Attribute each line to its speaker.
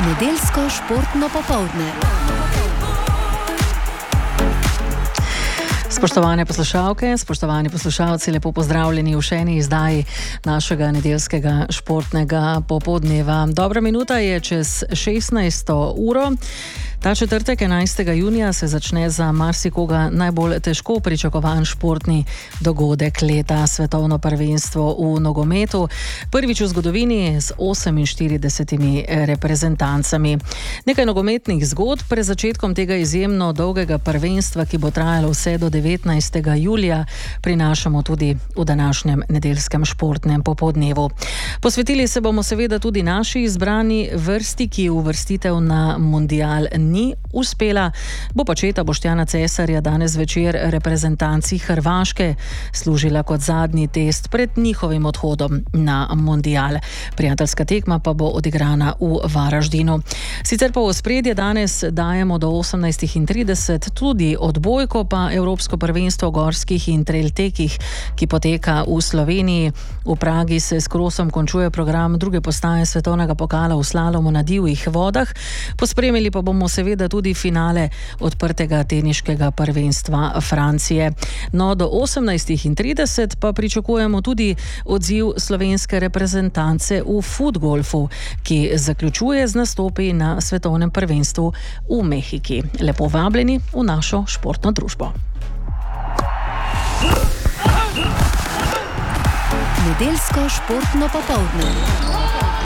Speaker 1: Nedeljsko športno popoldne.
Speaker 2: Spoštovane poslušalke, spoštovani poslušalci, lepo pozdravljeni v še eni izdaji našega nedeljskega športnega popoldneva. Dobra minuta je čez 16. uro. Ta četrtek, 11. junija, se začne za marsikoga najbolj težko pričakovan športni dogodek leta, svetovno prvenstvo v nogometu. Prvič v zgodovini z 48 reprezentancami. Nekaj nogometnih zgodb pred začetkom tega izjemno dolgega prvenstva, ki bo trajalo vse do 19. julija, prinašamo tudi v današnjem nedeljskem športnem popoldnevu. Posvetili se bomo seveda tudi naši izbrani vrsti, ki uvrstitev na mundial ni uspela. Bo pa četa Boštjana Cesarja danes večer reprezentanci Hrvaške služila kot zadnji test pred njihovim odhodom na mundial. Prijateljska tekma pa bo odigrana v Varaždinu. Sicer pa v ospredje danes dajemo do 18:30 tudi odbojko, pa Evropsko prvenstvo gorskih in trail tekih, ki poteka v Sloveniji. V Pragi se s krosom končuje program druge postaje svetovnega pokala v slalomu na divjih vodah. Pospremili pa bomo seveda tudi finale odprtega teniškega prvenstva Francije. No, do 18:30 pa pričakujemo tudi odziv slovenske reprezentance v futgolfu, ki zaključuje z nastopi na svetovnem prvenstvu v Mehiki. Lepo vabljeni v našo športno družbo.
Speaker 1: Nedeljsko športno popoldne.